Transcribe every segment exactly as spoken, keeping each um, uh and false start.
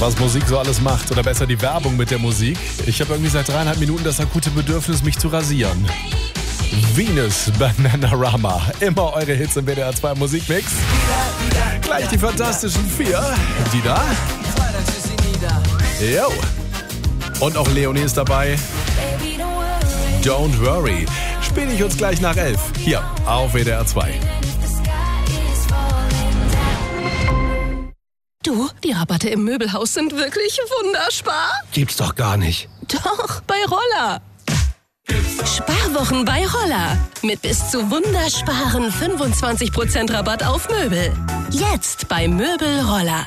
Was Musik so alles macht, oder besser die Werbung mit der Musik. Ich habe irgendwie seit dreieinhalb Minuten das akute Bedürfnis, mich zu rasieren. Venus Bananarama. Immer eure Hits im W D R zwei Musikmix. Gleich die Fantastischen Vier. Die da? Jo. Und auch Leonie ist dabei. Don't worry. Spiele ich uns gleich nach elf. Hier auf W D R zwei. Du, die Rabatte im Möbelhaus sind wirklich wunderspar. Gibt's doch gar nicht. Doch, bei Roller. Sparwochen bei Roller. Mit bis zu wundersparen fünfundzwanzig Prozent Rabatt auf Möbel. Jetzt bei Möbel Roller.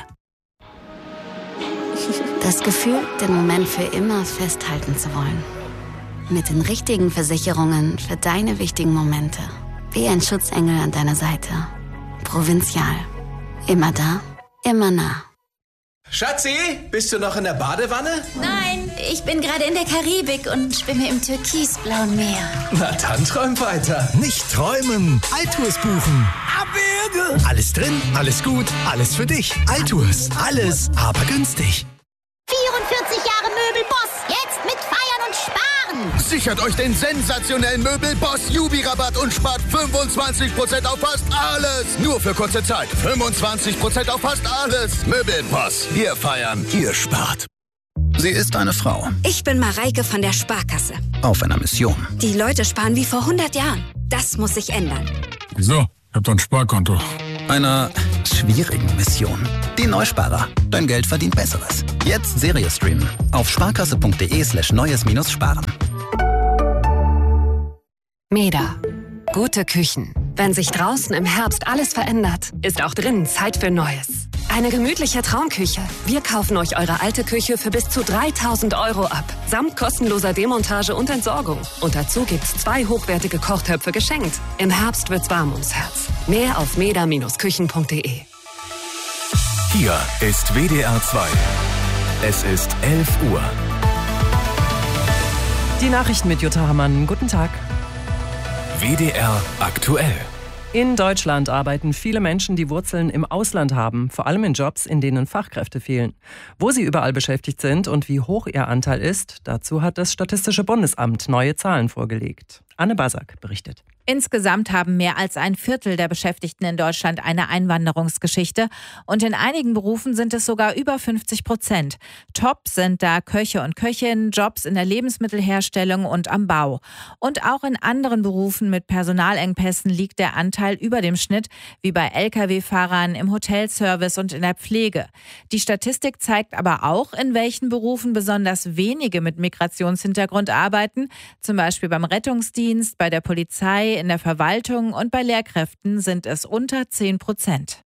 Das Gefühl, den Moment für immer festhalten zu wollen. Mit den richtigen Versicherungen für deine wichtigen Momente. Wie ein Schutzengel an deiner Seite. Provinzial. Immer da, immer nah. Schatzi, bist du noch in der Badewanne? Nein, ich bin gerade in der Karibik und schwimme im türkisblauen Meer. Na dann träum weiter. Nicht träumen, Altours buchen. Abwürge. Alles drin, alles gut, alles für dich. Altours, alles, aber günstig. vierundvierzig Jahre Möbelboss, jetzt mit Feiern und Sparen. Sichert euch den sensationellen Möbelboss Jubi-Rabatt und spart fünfundzwanzig Prozent auf fast alles. Nur für kurze Zeit. fünfundzwanzig Prozent auf fast alles. Möbelboss. Wir feiern, ihr spart. Sie ist eine Frau. Ich bin Mareike von der Sparkasse. Auf einer Mission. Die Leute sparen wie vor hundert Jahren. Das muss sich ändern. Wieso? Ich hab doch ein Sparkonto. Einer schwierigen Mission. Die Neusparer. Dein Geld verdient Besseres. Jetzt Serie streamen. Auf sparkasse.de slash neues minus sparen. Meda. Gute Küchen. Wenn sich draußen im Herbst alles verändert, ist auch drinnen Zeit für Neues. Eine gemütliche Traumküche. Wir kaufen euch eure alte Küche für bis zu dreitausend Euro ab. Samt kostenloser Demontage und Entsorgung. Und dazu gibt's zwei hochwertige Kochtöpfe geschenkt. Im Herbst wird's warm ums Herz. Mehr auf meda Bindestrich küchen punkt de. Hier ist W D R zwei. Es ist elf Uhr. Die Nachrichten mit Jutta Hamann. Guten Tag. W D R aktuell. In Deutschland arbeiten viele Menschen, die Wurzeln im Ausland haben, vor allem in Jobs, in denen Fachkräfte fehlen. Wo sie überall beschäftigt sind und wie hoch ihr Anteil ist, dazu hat das Statistische Bundesamt neue Zahlen vorgelegt. Anne Basak berichtet. Insgesamt haben mehr als ein Viertel der Beschäftigten in Deutschland eine Einwanderungsgeschichte und in einigen Berufen sind es sogar über fünfzig Prozent. Top sind da Köche und Köchinnen, Jobs in der Lebensmittelherstellung und am Bau. Und auch in anderen Berufen mit Personalengpässen liegt der Anteil über dem Schnitt, wie bei L K W-Fahrern, im Hotelservice und in der Pflege. Die Statistik zeigt aber auch, in welchen Berufen besonders wenige mit Migrationshintergrund arbeiten, zum Beispiel beim Rettungsdienst, bei der Polizei, in der Verwaltung und bei Lehrkräften sind es unter zehn Prozent.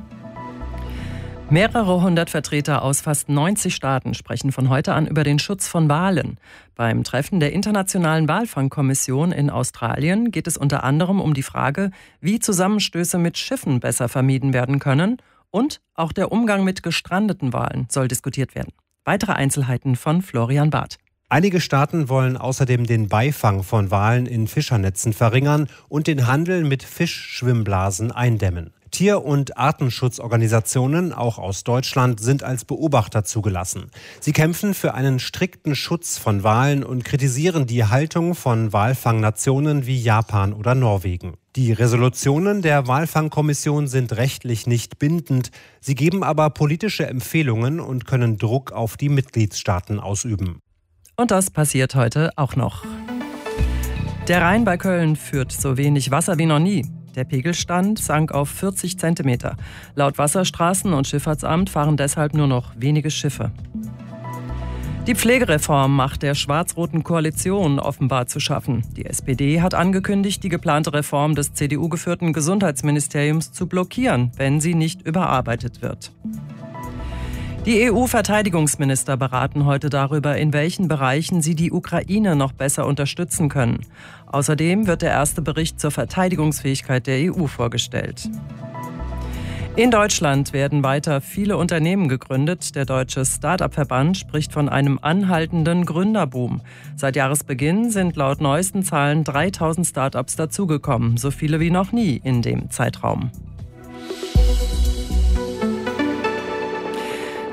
Mehrere hundert Vertreter aus fast neunzig Staaten sprechen von heute an über den Schutz von Walen. Beim Treffen der Internationalen Walfangkommission in Australien geht es unter anderem um die Frage, wie Zusammenstöße mit Schiffen besser vermieden werden können, und auch der Umgang mit gestrandeten Walen soll diskutiert werden. Weitere Einzelheiten von Florian Barth. Einige Staaten wollen außerdem den Beifang von Walen in Fischernetzen verringern und den Handel mit Fischschwimmblasen eindämmen. Tier- und Artenschutzorganisationen, auch aus Deutschland, sind als Beobachter zugelassen. Sie kämpfen für einen strikten Schutz von Walen und kritisieren die Haltung von Walfangnationen wie Japan oder Norwegen. Die Resolutionen der Walfangkommission sind rechtlich nicht bindend. Sie geben aber politische Empfehlungen und können Druck auf die Mitgliedstaaten ausüben. Und das passiert heute auch noch. Der Rhein bei Köln führt so wenig Wasser wie noch nie. Der Pegelstand sank auf vierzig Zentimeter. Laut Wasserstraßen- und Schifffahrtsamt fahren deshalb nur noch wenige Schiffe. Die Pflegereform macht der schwarz-roten Koalition offenbar zu schaffen. Die S P D hat angekündigt, die geplante Reform des C D U-geführten Gesundheitsministeriums zu blockieren, wenn sie nicht überarbeitet wird. Die E U-Verteidigungsminister beraten heute darüber, in welchen Bereichen sie die Ukraine noch besser unterstützen können. Außerdem wird der erste Bericht zur Verteidigungsfähigkeit der E U vorgestellt. In Deutschland werden weiter viele Unternehmen gegründet. Der Deutsche Start-up-Verband spricht von einem anhaltenden Gründerboom. Seit Jahresbeginn sind laut neuesten Zahlen dreitausend Start-ups dazugekommen, so viele wie noch nie in dem Zeitraum.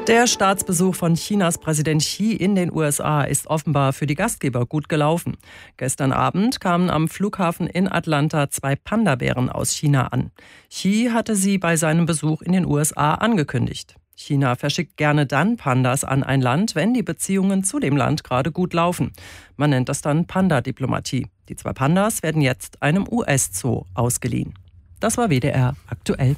Der Staatsbesuch von Chinas Präsident Xi in den U S A ist offenbar für die Gastgeber gut gelaufen. Gestern Abend kamen am Flughafen in Atlanta zwei Panda-Bären aus China an. Xi hatte sie bei seinem Besuch in den U S A angekündigt. China verschickt gerne dann Pandas an ein Land, wenn die Beziehungen zu dem Land gerade gut laufen. Man nennt das dann Panda-Diplomatie. Die zwei Pandas werden jetzt einem U S-Zoo ausgeliehen. Das war W D R aktuell.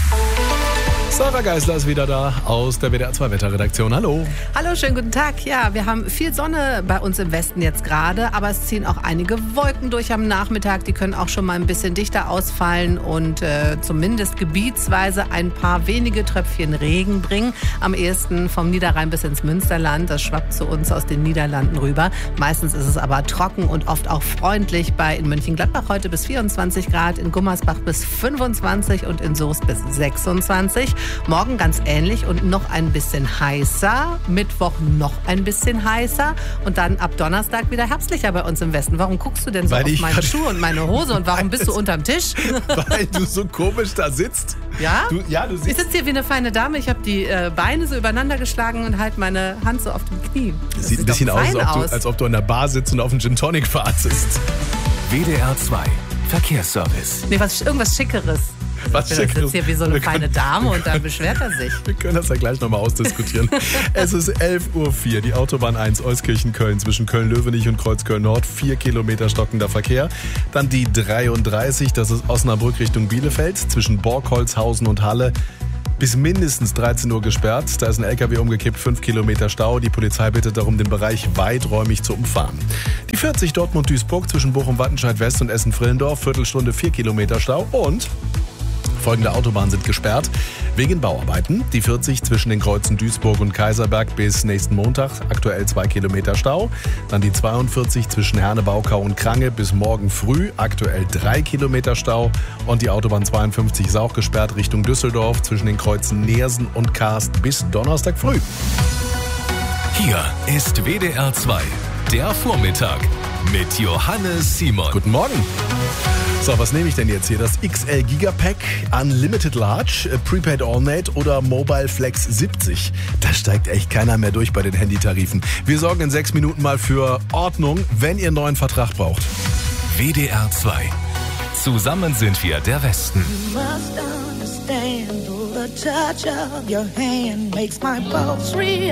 Sarah Geisler ist wieder da aus der W D R zwei Wetterredaktion. Hallo. Hallo, schönen guten Tag. Ja, wir haben viel Sonne bei uns im Westen jetzt gerade, aber es ziehen auch einige Wolken durch am Nachmittag. Die können auch schon mal ein bisschen dichter ausfallen und äh, zumindest gebietsweise ein paar wenige Tröpfchen Regen bringen. Am ehesten vom Niederrhein bis ins Münsterland. Das schwappt zu uns aus den Niederlanden rüber. Meistens ist es aber trocken und oft auch freundlich. Bei in Mönchengladbach heute bis vierundzwanzig Grad, in Gummersbach bis fünfundzwanzig und in Soest bis sechsundzwanzig. Morgen ganz ähnlich und noch ein bisschen heißer. Mittwoch noch ein bisschen heißer. Und dann ab Donnerstag wieder herbstlicher bei uns im Westen. Warum guckst du denn so Weil auf meine Schuhe und meine Hose? Und warum bist du unterm Tisch? Weil du so komisch da sitzt. Ja? Du, ja, du siehst. Ich sitze hier wie eine feine Dame. Ich habe die äh, Beine so übereinander geschlagen und halte meine Hand so auf dem Knie. Das sieht, sieht ein bisschen aus als, ob aus. Du, als ob du an der Bar sitzt und auf einen Gin Tonic wartest. W D R zwei Verkehrsservice. Nee, was, irgendwas Schickeres. Was ich sitze hier wie so eine feine Dame und dann beschwert er sich. Wir können das ja gleich nochmal ausdiskutieren. Es ist elf Uhr vier, die Autobahn eins Euskirchen-Köln zwischen Köln-Löwenich und Kreuzköln-Nord, vier Kilometer stockender Verkehr. Dann die dreiunddreißig, das ist Osnabrück Richtung Bielefeld, zwischen Borgholzhausen und Halle. Bis mindestens dreizehn Uhr gesperrt. Da ist ein L K W umgekippt, fünf Kilometer Stau. Die Polizei bittet darum, den Bereich weiträumig zu umfahren. Die vierzig Dortmund-Duisburg zwischen Bochum-Wattenscheid-West und Essen-Frillendorf, Viertelstunde, vier Kilometer Stau. Und folgende Autobahnen sind gesperrt wegen Bauarbeiten. Die vierzig zwischen den Kreuzen Duisburg und Kaiserberg bis nächsten Montag, aktuell zwei Kilometer Stau. Dann die zweiundvierzig zwischen Herne-Baukau und Krange bis morgen früh, aktuell drei Kilometer Stau. Und die Autobahn zweiundfünfzig ist auch gesperrt Richtung Düsseldorf zwischen den Kreuzen Neersen und Karst bis Donnerstag früh. Hier ist W D R zwei, der Vormittag mit Johannes Simon. Guten Morgen. So, was nehme ich denn jetzt hier? Das X L Gigapack, Unlimited Large, Prepaid All-Night oder Mobile Flex siebzig? Da steigt echt keiner mehr durch bei den Handytarifen. Wir sorgen in sechs Minuten mal für Ordnung, wenn ihr einen neuen Vertrag braucht. W D R zwei. Zusammen sind wir der Westen. You must understand, the touch of your hand makes my pulse real.